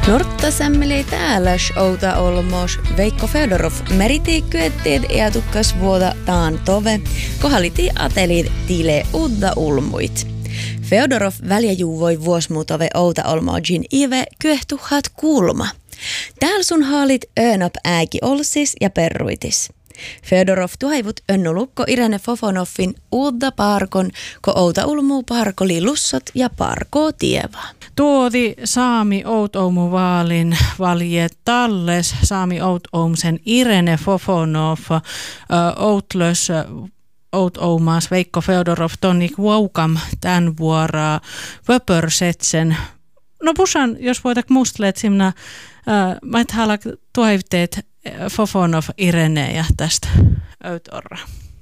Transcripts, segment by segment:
Norttasämmeli täälläs outa olmos Veikko Fedorov meritiikkyetteet eatukkas vuoda taan tove, kohaliti atelit tile udda ulmuit. Fedorov väljäjuuvoi vuosmuutove outa olmojin ive kyehtuhat kulma. Tääl sun haalit öönap ääki olsis ja perruitis. Fedorov tuhaivut önnulukko Irene Fofonoffin uudda parkon, ko outa ulmuu parkoli lussot ja parkoo tievaa. Tuoti Saami Outoumu vaalin valje talles Saami Outoumsen Irene Fofonov outlös Outoumaas Veikko Fedorov tonnik Woukam tämän vuoraa vöpörsetsen. No pusan, jos voitak mustleet simna, mä et halak tuhaivteet Fofonov Irene ja tästä Outorra.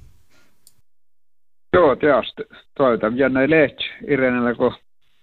Joo, teast toivotan jännä lehti Irenellä, kun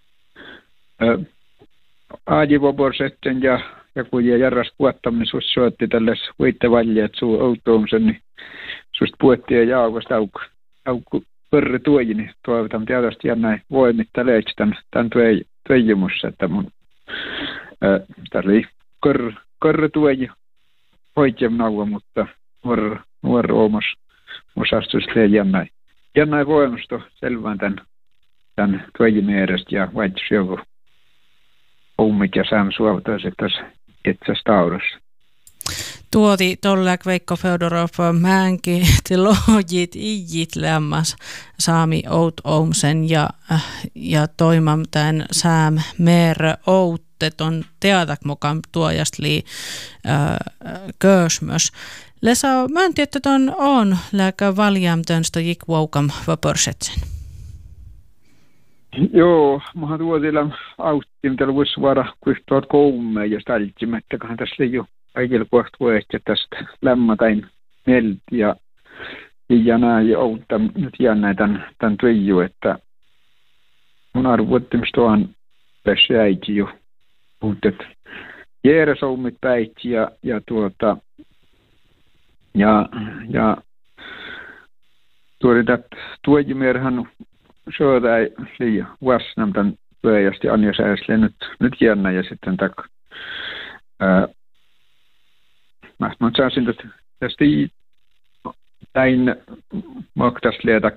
aajivoborsetten ja kun järras puottaminen sus soitti tälles uittevaljeet suu Outoumsen, niin susta puettiin jaukasta aukku pörri tuoji, niin toivotan tietysti jännä voimittaa lehti tämän tuejimussa, että mun tällä körri tuoji hoitjem nauva, mutta nuor omos osastusta jännä voimusta selvään tämän tuojimierestä ja vaikka joku ummit ja saan suovatoiset tässä itsestä taudossa. Tuoti tollak Veikko Fedorov määnki tilojit ijit lämmas Saami Outoumsen ja toimam tämän Sam Mer Outteton teatak mukaan tuojastli kösmös. Lesa mänti, että ton on lääkä valjam tönstä jikvoukam vapörsetsen. Joo, mä tuotilla auttiin tällä voisi vara kuistuvat koumeen ja stältsimättäköhän tässä ei ole kaikilla kohta vuodesta tästä lämmätain melti ja näin ja auttaa nyt jännä tämän tuiju, että mun arvoittimista on tässä äiti jo puhuttu, että jääräsoumit päitsi ja tuojimierhän syödään liian vuosina tämän pöijästi Anja Sääsle nyt jännä ja sitten mä saisin tästä näin maktasleetak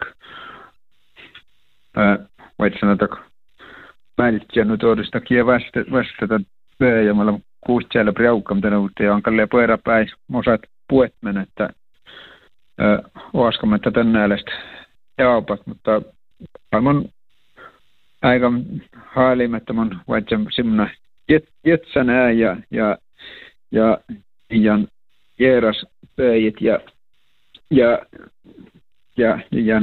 voit sanotak mälttiä nyt odestakin vastata pöijä. Mä olen kuusi siellä priaukam tänä uutta ja on kalleen poerapäin osat puetmen, että oaskamatta tän näistä jaupat, mutta aivan aika haalimattoman vaikka semmoinen jetsänää ja jeeras pöijit ja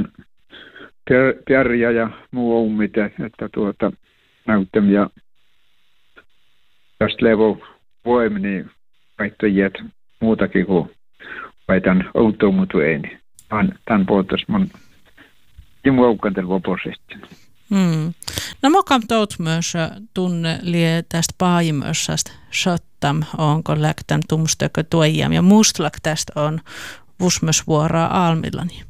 pärjä ja muu ummit, että näyttäm ja tästä levo voimi, niin vaihtojiet muutakin kuin vaitan Outoumu-tueeni. Tämän puhutas mun Jimu Oukkantel vaposesti. No mokam tout myös tunne lie tästä paajimössästä shottam, onko läktän tumstökö tuojam ja mustlak tästä on vusmösvuoraa Almillani.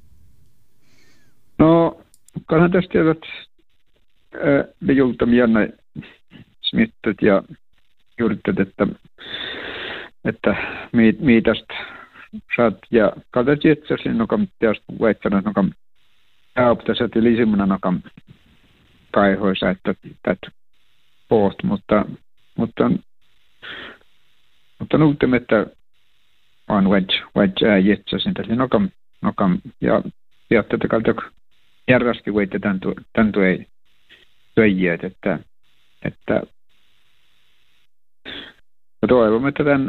No, kannattaa tästä tiedät jultam jännä smittet ja jurittet, että mitästä saat ja kaltaisi itseäsi nokam tästä väittänyt nokam jaaptaset eli semmoinen nokam kaihoisa, että poht, mutta nuutem, että on väitsää jetsäsin tällä nokam ja tätä kalta järräski voitte tämän tuejiet, että toivomme, että tämän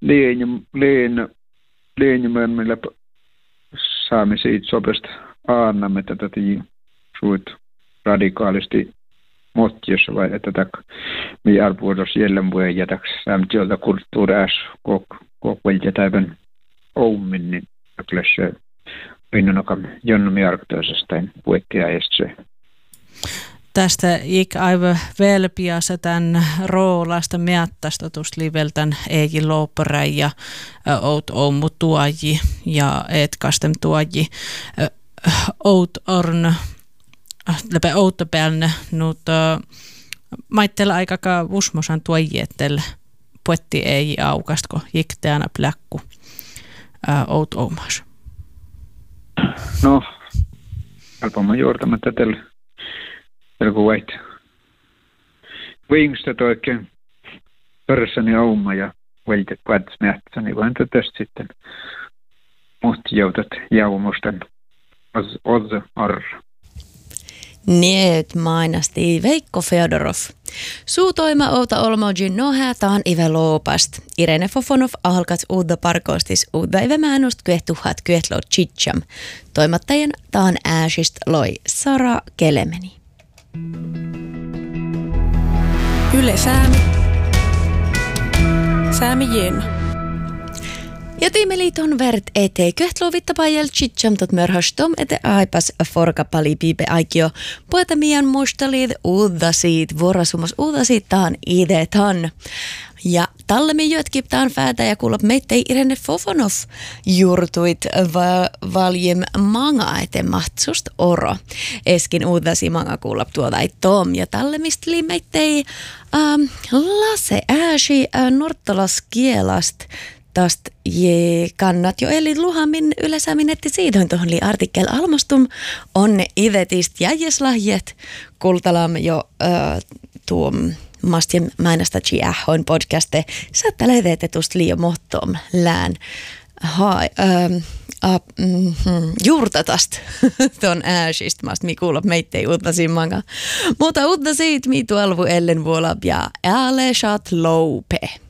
lienjumön, millä saamme siitä sopesta aannamme tätä suut radikaalisti motjassa vai että mi arvuodos jälleen voi jätäks samtiolta kulttuuras kokvelja täivän oummin, niin kyllä se innonokam jonnomi arktoisestain puettiaajasta. Tästä ik aivan velpiassa tämän roolasta meattasta liveltän eikin lopperä ja Outoumu tuoji ja etkastem tuoji Outorn läpä Outtopelne, mutta Maittella aikakaan usmosan tuojiettel puetti ei aukast, kun jikteana pläkku outoumas. No, alpaamaan juurtamatta tällä kun vait. Viingstat oikein pörsäni auma ja veltet padsmätsäni, vaan tästä sitten muhti joutat jaumustan odza arra. Niet mainasti Veikko Feodorov. Suutoima outa olmojin nohätaan ive loopast. Irene Fofonov alkat uudda parkoostis uudda ive määnust kyehtuhat kyehtlou chicham. Toimattajan taan ääsist loi Sara Kelemeni. Yle Säämi. Säämi Jenna. Ja tiimeliiton vert etei köhtlovittapajel chicham tot mörhastom ete aipas forka pali piipe aikio. Poeta mian mustalid uudasit, vuorosumus uudasit taan idetan. Ja tallemi jötkiptaan fäätä ja kuulop meittei Irene Fofonov juurtuit valjem manga ete mahtsust oro. Eskin uudasi manga kuulop tuodai tom ja tallemist li meittei Lasse ääsi norttalaskielast. Tästä kannat jo eli luhamin yleensä netti siitä tuohon li artikkel almastum onne ivetist jäjeslahjet kultalam jo tuom mastien määnästätsi ähhoin podcaste saattaa levetetust liian mohtoom lään juurtatast ton ääsist mast mi kuulop meittei uutta simmanka. Mutta uutta siitä mi tuolvu ellen vuolab ja ääle shat loupe.